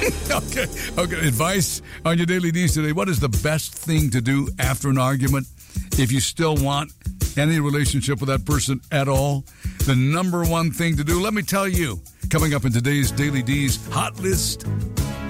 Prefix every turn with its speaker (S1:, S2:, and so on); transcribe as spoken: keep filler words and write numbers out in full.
S1: Okay. Okay. Advice on your Daily D's today. What is the best thing to do after an argument if you still want any relationship with that person at all? The number one thing to do, let me tell you, coming up in today's Daily D's Hot List